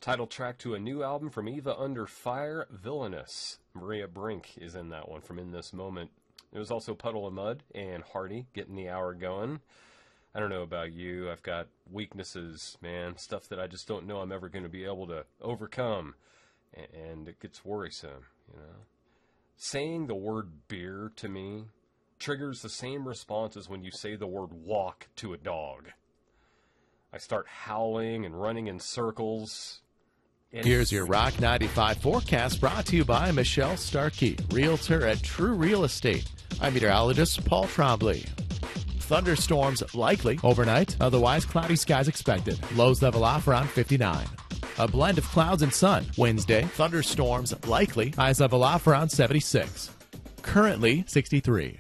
Title track to a new album from Eva Under Fire, Villainous. Maria Brink is in that one from In This Moment. There was also Puddle of Mud and Hardy getting the hour going. I don't know about you. I've got weaknesses, man. Stuff that I just don't know I'm ever going to be able to overcome. And it gets worrisome, you know. Saying the word beer to me triggers the same response as when you say the word walk to a dog. I start howling and running in circles. Here's your Rock 95 forecast brought to you by Michelle Starkey, realtor at True Real Estate. I'm meteorologist Paul Trombley. Thunderstorms likely overnight, otherwise cloudy skies expected. Lows level off around 59. A blend of clouds and sun. Wednesday, thunderstorms likely, highs level off around 76. Currently 63.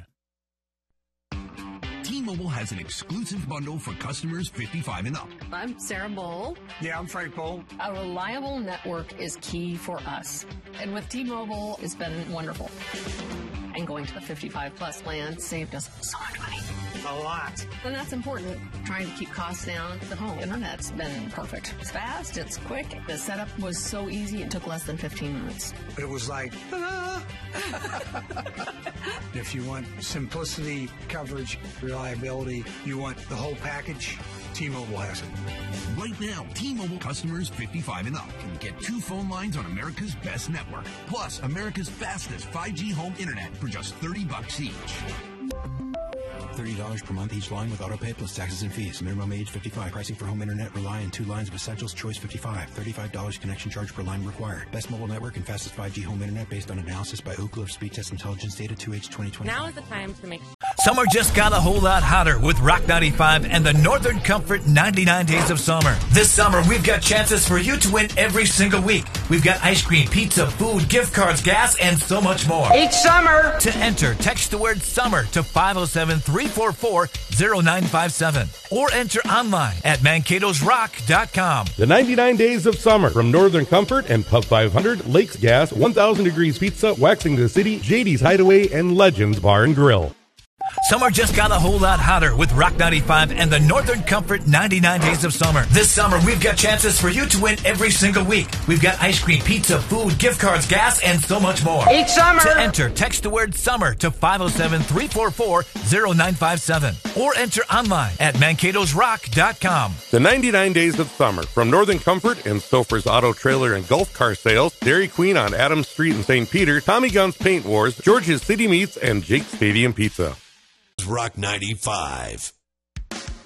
T-Mobile has an exclusive bundle for customers 55 and up. I'm Sarah Bowl. Yeah, I'm Frank Bowl. A reliable network is key for us. And with T-Mobile, it's been wonderful. And going to the 55-plus plan saved us so much money. A lot. And that's important. Trying to keep costs down. The home internet's been perfect. It's fast, it's quick. The setup was so easy, it took less than 15 minutes. It was like, If you want simplicity, coverage, reliability, you want the whole package, T-Mobile has it. Right now, T-Mobile customers 55 and up can get 2 phone lines on America's best network, plus America's fastest 5G home internet for just $30 each. $30 per month each line with auto pay plus taxes and fees. Minimum age 55. Pricing for home internet rely on 2 lines of essentials. Choice 55. $35 connection charge per line required. Best mobile network and fastest 5G home internet based on analysis by Ookla of Speed Test Intelligence data 2H 2020. Now is the time to make... Summer just got a whole lot hotter with Rock 95 and the Northern Comfort 99 Days of Summer. This summer, we've got chances for you to win every single week. We've got ice cream, pizza, food, gift cards, gas, and so much more. Each summer! To enter, text the word SUMMER to 507-344-0957 or enter online at mankatosrock.com. The 99 Days of Summer from Northern Comfort and Pub 500, Lakes Gas, 1000 Degrees Pizza, Waxing the City, JD's Hideaway, and Legends Bar and Grill. Summer just got a whole lot hotter with Rock 95 and the Northern Comfort 99 Days of Summer. This summer, we've got chances for you to win every single week. We've got ice cream, pizza, food, gift cards, gas, and so much more. Each summer! To enter, text the word SUMMER to 507-344-0957 or enter online at mankatosrock.com. The 99 Days of Summer from Northern Comfort and Stouffer's Auto Trailer and Golf Car Sales, Dairy Queen on Adams Street in St. Peter, Tommy Gunn's Paint Wars, George's City Meats, and Jake's Stadium Pizza. Rock 95.